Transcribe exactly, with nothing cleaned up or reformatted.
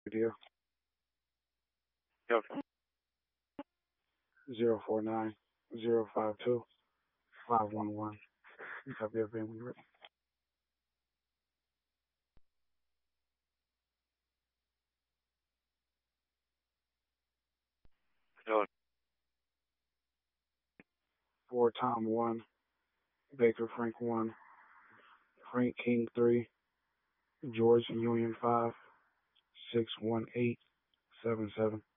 deal. Yep. Zero four nine zero five two five one one. Copy everything when you're ready. Yo, Four Tom one, Baker Frank one, Frank King three, George Union five, six one eight seven seven.